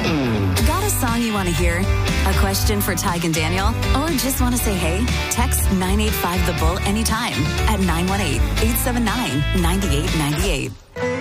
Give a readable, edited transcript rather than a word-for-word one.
Got a song you want to hear? A question for Tig and Daniel? Or just want to say hey? Text 985 The Bull anytime at 918-879-9898.